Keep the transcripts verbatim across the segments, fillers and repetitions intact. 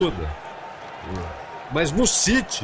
Mas no City,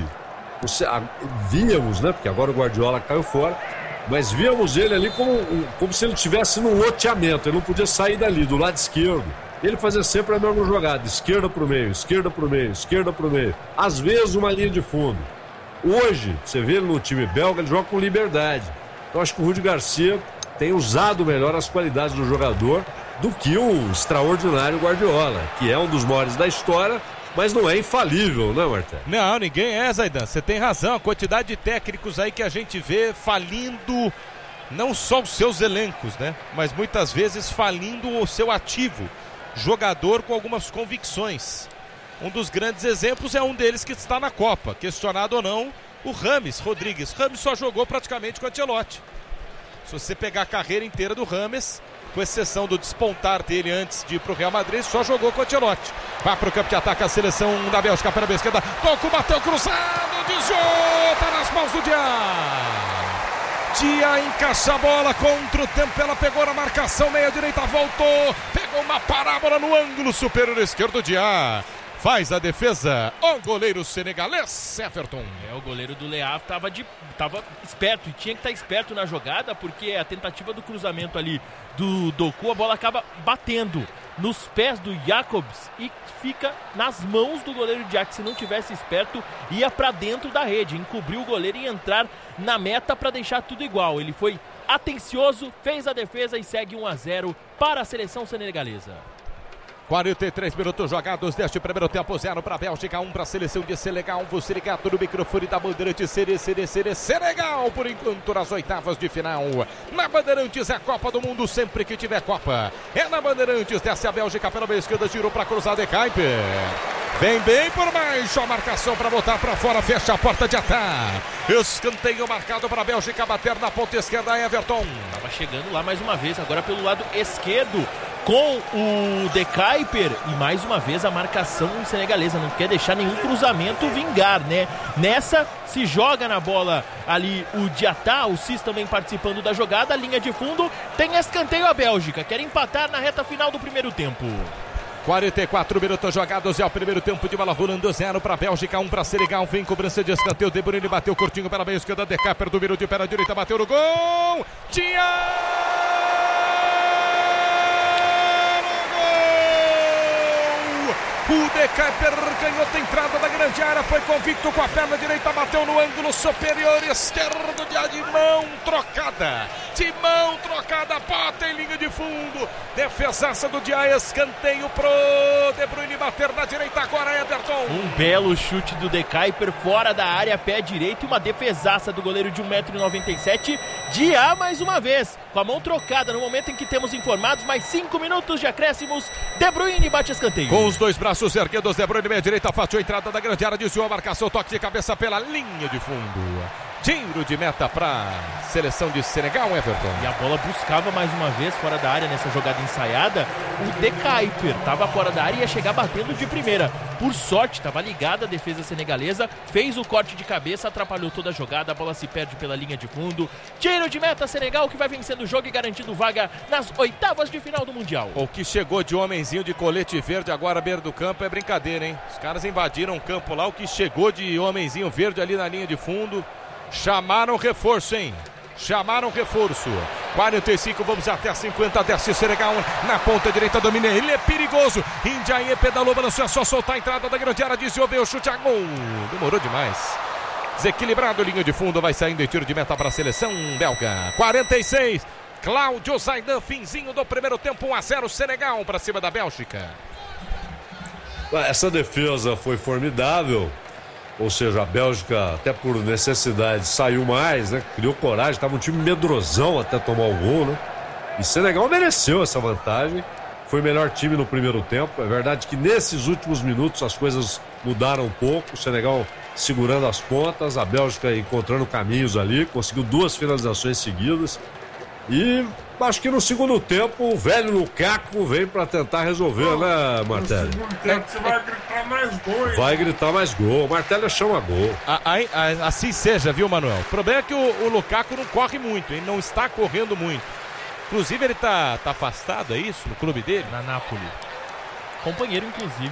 víamos, né? Porque agora o Guardiola caiu fora, mas víamos ele ali como, como se ele estivesse num loteamento. Ele não podia sair dali, do lado esquerdo. Ele fazia sempre a mesma jogada, esquerda pro meio, esquerda pro meio, esquerda pro meio. Às vezes uma linha de fundo. Hoje, você vê ele no time belga, ele joga com liberdade. Então acho que o Rudi Garcia tem usado melhor as qualidades do jogador do que o extraordinário Guardiola, que é um dos maiores da história, mas não é infalível, né, Martel? Não, ninguém é, Zaidan. Você tem razão. A quantidade de técnicos aí que a gente vê falindo não só os seus elencos, né? Mas muitas vezes falindo o seu ativo. Jogador com algumas convicções. Um dos grandes exemplos é um deles que está na Copa. Questionado ou não, o Rames Rodrigues. Rames só jogou praticamente com o Ancelotti. Se você pegar a carreira inteira do Rames, com exceção do despontar dele antes de ir para o Real Madrid, só jogou com o Ancelotti. Vai para o campo de ataque a seleção da Bélgica, pela esquerda. Toco, bateu cruzado, desviou, tá nas mãos do Dia. Dia encaixa a bola contra o tempo, ela pegou na marcação, meia direita, voltou, pegou uma parábola no ângulo superior esquerdo, Dia. Faz a defesa o goleiro senegalês, Everton. É, o goleiro do Le Havre estava de, tava esperto, e tinha que estar esperto na jogada, porque a tentativa do cruzamento ali do Doku, a bola acaba batendo nos pés do Jacobs e fica nas mãos do goleiro Diak. Se não tivesse esperto, ia para dentro da rede, encobriu o goleiro e entrar na meta para deixar tudo igual. Ele foi atencioso, fez a defesa e segue um a zero para a seleção senegalesa. quarenta e três minutos jogados deste primeiro tempo, zero para a Bélgica, um para a seleção de Senegal. Você ligado no microfone da Bandeirantes, Cere, Cere, Cere, Senegal, por enquanto nas oitavas de final. Na Bandeirantes é a Copa do Mundo, sempre que tiver Copa. É na Bandeirantes, desce a Bélgica pela meia esquerda, girou para cruzar de Kuiper. Vem bem por baixo, a marcação para botar para fora, fecha a porta de ataque. Escanteio marcado para a Bélgica, bater na ponta esquerda, Everton. Estava chegando lá mais uma vez, agora pelo lado esquerdo, com o De Kuiper, e mais uma vez a marcação senegalesa, não quer deixar nenhum cruzamento vingar, né? Nessa, se joga na bola ali o Diatá, o Cis também participando da jogada, linha de fundo, tem escanteio a Bélgica, quer empatar na reta final do primeiro tempo. quarenta e quatro minutos jogados, é o primeiro tempo de bola rolando, zero para a Bélgica, um para Senegal, vem cobrança de escanteio, De Bruyne bateu curtinho pela meia esquerda, De Kuiper do de pé na direita, bateu no gol, tinha... O De Kuiper canhota, entrada da grande área, foi convicto com a perna direita, bateu no ângulo superior esquerdo, de mão trocada, de mão trocada, bota em linha de fundo, defesaça do Dia, escanteio pro De Bruyne bater na direita agora, Everton. Um belo chute do De Kuiper fora da área, pé direito, e uma defesaça do goleiro de um metro e noventa e sete, Dia mais uma vez, com a mão trocada, no momento em que temos informados, mais cinco minutos de acréscimos, De Bruyne bate escanteio. Com os dois braços erguidos, De Bruyne, meia direita, fácil a entrada da grande área, desviou a marcação, toque de cabeça pela linha de fundo. Tiro de meta para seleção de Senegal, Everton. E a bola buscava mais uma vez fora da área nessa jogada ensaiada. O De Kuiper estava fora da área e ia chegar batendo de primeira. Por sorte, estava ligada a defesa senegalesa, fez o corte de cabeça, atrapalhou toda a jogada, a bola se perde pela linha de fundo. Tiro de meta, Senegal, que vai vencendo o jogo e garantindo vaga nas oitavas de final do Mundial. O que chegou de homenzinho de colete verde agora à beira do campo é brincadeira, hein? Os caras invadiram o campo lá, o que chegou de homenzinho verde ali na linha de fundo. Chamaram reforço, hein? Chamaram reforço. quarenta e cinco, vamos até cinquenta. Desce Senegal na ponta direita, domina. Ele é perigoso. Indiaye pedalou, balançou, é só soltar a entrada da grande área. Desviou, veio o chute a gol. Demorou demais. Desequilibrado, linha de fundo. Vai saindo em tiro de meta para a seleção belga. quarenta e seis. Cláudio Zaidan, finzinho do primeiro tempo. um a zero Senegal para cima da Bélgica. Essa defesa foi formidável. Ou seja, a Bélgica, até por necessidade, saiu mais, né? Criou coragem, estava um time medrosão até tomar o gol, né? E Senegal mereceu essa vantagem. Foi o melhor time no primeiro tempo. É verdade que nesses últimos minutos as coisas mudaram um pouco. O Senegal segurando as pontas, a Bélgica encontrando caminhos ali, conseguiu duas finalizações seguidas. E acho que no segundo tempo o velho Lukaku vem para tentar resolver, oh, né, Martelli? No segundo tempo você vai gritar mais gol, hein? Vai gritar mais gol. O Martelli chama gol. A, a, a, assim seja, viu, Manuel? O problema é que o, o Lukaku não corre muito, ele não está correndo muito. Inclusive ele tá, tá afastado, é isso? No clube dele? Na Napoli. Companheiro, inclusive,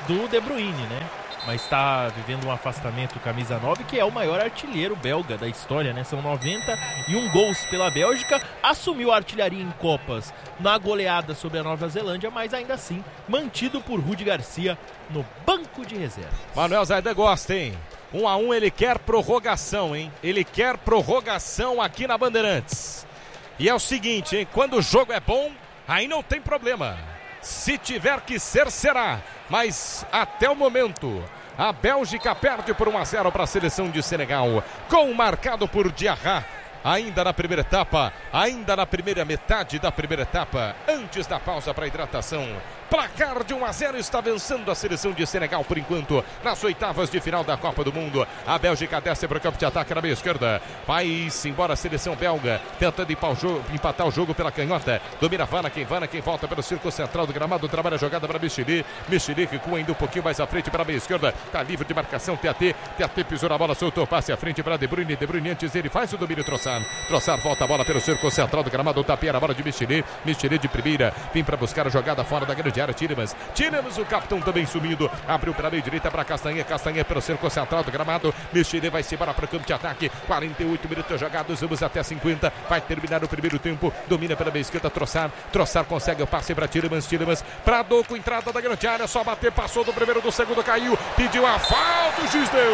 do De Bruyne, né? Mas está vivendo um afastamento camisa nove, que é o maior artilheiro belga da história, né? São noventa e um gols pela Bélgica. Assumiu a artilharia em Copas na goleada sobre a Nova Zelândia, mas ainda assim mantido por Rudi Garcia no banco de reserva. Manuel Zaida gosta, hein? Um a um, ele quer prorrogação, hein? Ele quer prorrogação aqui na Bandeirantes. E é o seguinte, hein? Quando o jogo é bom, aí não tem problema. Se tiver que ser, será. Mas até o momento, a Bélgica perde por um a zero para a seleção de Senegal. Gol marcado por Diarra. Ainda na primeira etapa, ainda na primeira metade da primeira etapa, antes da pausa para hidratação. Placar de um a zero, está vencendo a seleção de Senegal por enquanto, nas oitavas de final da Copa do Mundo. A Bélgica desce para o campo de ataque na meia esquerda. Vai-se embora a seleção belga, tentando empatar o jogo pela canhota. Domina Vana, quem Vana, quem volta pelo círculo central do gramado, trabalha a jogada para Micheli. Micheli recua ainda um pouquinho mais à frente para a meia esquerda. Está livre de marcação, T A T. T A T pisou na bola, soltou o passe à frente para De Bruyne. De Bruyne antes dele faz o domínio, Trossard. Trossard volta a bola pelo círculo central do gramado. O tapinha na bola de Micheli. Micheli de primeira, vem para buscar a jogada fora da grande área. Tillemans, Tillemans, o capitão também sumindo. Abriu para a meia direita para Castanha. Castanha pelo círculo central do gramado. Micheli vai se embora para o campo de ataque. quarenta e oito minutos jogados, vamos até cinquenta. Vai terminar o primeiro tempo. Domina pela meia esquerda, Trossard. Trossard consegue o passe para Tillemans. Tillemans para Doku, entrada da grande área. Só bater, passou do primeiro, do segundo, caiu. Pediu a falta, o juiz deu.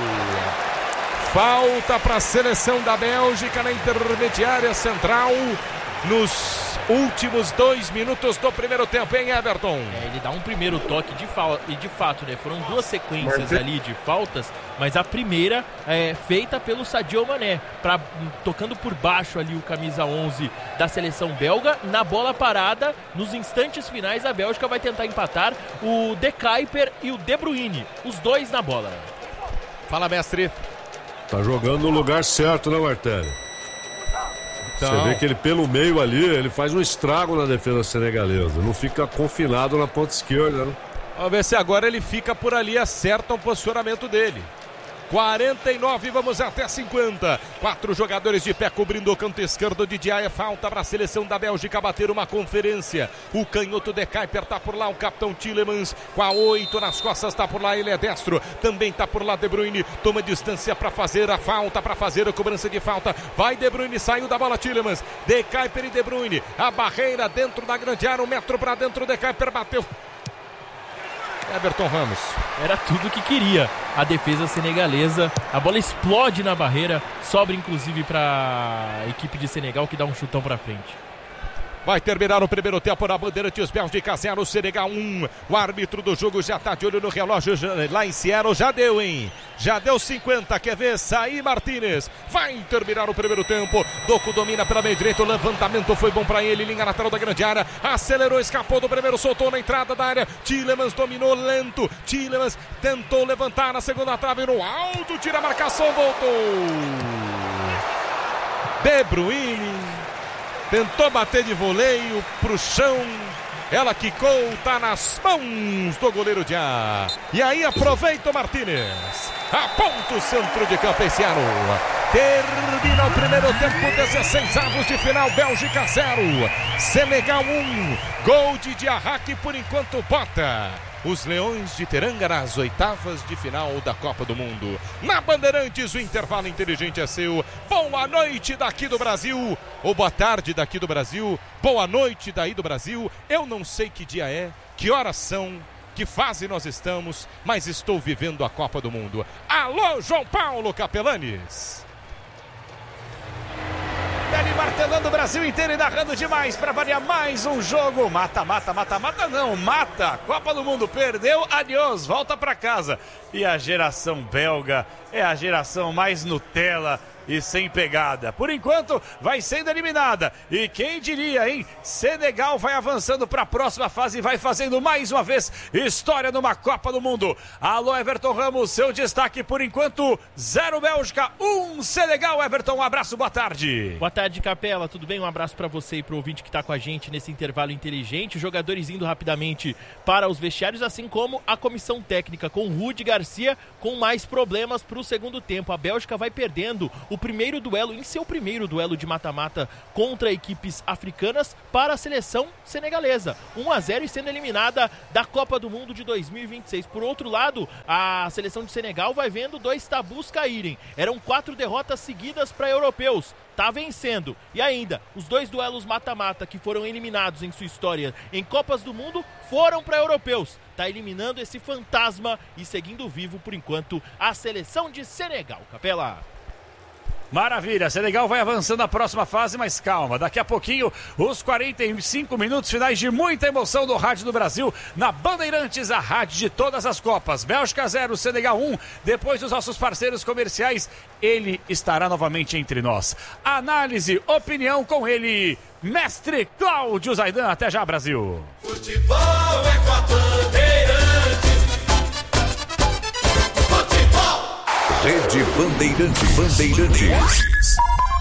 Falta para a seleção da Bélgica na intermediária central, nos últimos dois minutos do primeiro tempo, hein, Everton? É, ele dá um primeiro toque de falta, e de fato, né, foram duas sequências ali de faltas, mas a primeira é feita pelo Sadio Mané, pra, tocando por baixo ali o camisa onze da seleção belga. Na bola parada, nos instantes finais, a Bélgica vai tentar empatar o De Kuyper e o De Bruyne, os dois na bola. Fala, mestre. Tá jogando no lugar certo, né, Martelli? Então... Você vê que ele pelo meio ali, ele faz um estrago na defesa senegalesa. Não fica confinado na ponta esquerda, né? Vamos ver se agora ele fica por ali, acerta o posicionamento dele. quarenta e nove, vamos até cinquenta. Quatro jogadores de pé cobrindo o canto esquerdo de Diaye. Falta para a seleção da Bélgica bater uma conferência. O canhoto De Kuyper está por lá. O capitão Tillemans com a oito nas costas está por lá. Ele é destro. Também está por lá De Bruyne. Toma distância para fazer a falta, para fazer a cobrança de falta. Vai De Bruyne, saiu da bola Tillemans. De Kuyper e De Bruyne. A barreira dentro da grande área. Um metro para dentro. De Kuyper bateu. Everton Ramos. Era tudo que queria a defesa senegalesa. A bola explode na barreira. Sobra inclusive para a equipe de Senegal, que dá um chutão para frente. Vai terminar o primeiro tempo na Bandeirantes, Bélgica zero, Senegal um. O árbitro do jogo já tá de olho no relógio lá em Seattle. Já deu, hein? Já deu cinquenta. Quer ver? Saí Martínez. Vai terminar o primeiro tempo. Doku domina pela meia direita. O levantamento foi bom pra ele. Linha lateral da grande área. Acelerou, escapou do primeiro, soltou na entrada da área. Tillemans dominou lento. Tillemans tentou levantar na segunda trave. No alto, tira a marcação, voltou. De Bruyne tentou bater de voleio pro chão. Ela quicou, tá nas mãos do goleiro de A. E aí aproveita o Martínez. Aponta o centro de campo esse ano. Termina o primeiro tempo, dezesseis avos de final. Bélgica zero, Senegal um. Gol de Diarra, que por enquanto bota os Leões de Teranga nas oitavas de final da Copa do Mundo. Na Bandeirantes, o intervalo inteligente é seu. Boa noite daqui do Brasil. Ou boa tarde daqui do Brasil. Boa noite daí do Brasil. Eu não sei que dia é, que horas são, que fase nós estamos, mas estou vivendo a Copa do Mundo. Alô, João Paulo Capelanes. Ele martelando o Brasil inteiro e narrando demais para variar mais um jogo. Mata, mata, mata, mata não, mata. Copa do Mundo perdeu, adiós, volta para casa. E a geração belga é a geração mais Nutella e sem pegada. Por enquanto, vai sendo eliminada. E quem diria, hein? Senegal vai avançando para a próxima fase e vai fazendo mais uma vez história numa Copa do Mundo. Alô, Everton Ramos, seu destaque por enquanto, zero Bélgica, um Senegal. Everton, um abraço, boa tarde. Boa tarde, Capela, tudo bem? Um abraço para você e para o ouvinte que está com a gente nesse intervalo inteligente. Os jogadores indo rapidamente para os vestiários, assim como a comissão técnica com Rudi Garcia com mais problemas para o segundo tempo. A Bélgica vai perdendo o primeiro duelo, em seu primeiro duelo de mata-mata contra equipes africanas para a seleção senegalesa. um a zero e sendo eliminada da Copa do Mundo de dois mil e vinte e seis. Por outro lado, a seleção de Senegal vai vendo dois tabus caírem. Eram quatro derrotas seguidas para europeus. Tá vencendo. E ainda, os dois duelos mata-mata que foram eliminados em sua história em Copas do Mundo foram para europeus. Tá eliminando esse fantasma e seguindo vivo, por enquanto, a seleção de Senegal. Capela. Maravilha, Senegal vai avançando na próxima fase, mas calma, daqui a pouquinho os quarenta e cinco minutos finais de muita emoção do Rádio do Brasil, na Bandeirantes, a rádio de todas as Copas. Bélgica zero, Senegal um, depois dos nossos parceiros comerciais, ele estará novamente entre nós. Análise, opinião com ele, mestre Cláudio Zaidan. Até já, Brasil. Futebol é com a Bandeirantes. Rede Bandeirante Bandeirantes.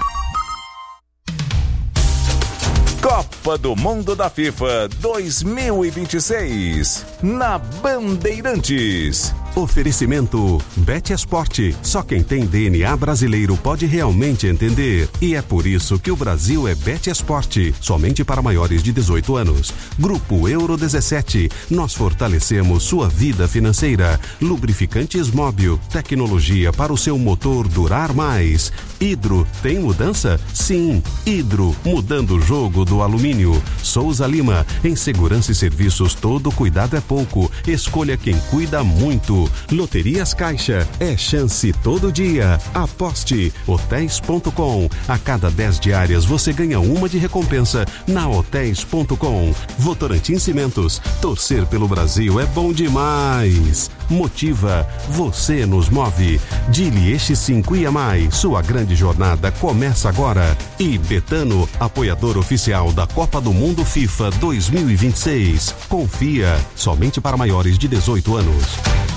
Copa do Mundo da FIFA dois mil e vinte e seis na Bandeirantes. Oferecimento Bet Esporte. Só quem tem D N A brasileiro pode realmente entender. E é por isso que o Brasil é Bet Esporte. Somente para maiores de dezoito anos. Grupo Euro dezessete. Nós fortalecemos sua vida financeira. Lubrificantes Móbil. Tecnologia para o seu motor durar mais. Hidro. Tem mudança? Sim. Hidro. Mudando o jogo do alumínio. Souza Lima. Em segurança e serviços, todo cuidado é pouco. Escolha quem cuida muito. Loterias Caixa, é chance todo dia. Aposte. Hotéis ponto com. A cada dez diárias você ganha uma de recompensa na Hotéis ponto com. Votorantim Cimentos, torcer pelo Brasil é bom demais. Motiva, você nos move. Dili Eixo cinco I A M A I, sua grande jornada começa agora. E Betano, apoiador oficial da Copa do Mundo FIFA dois mil e vinte e seis. Confia, somente para maiores de dezoito anos.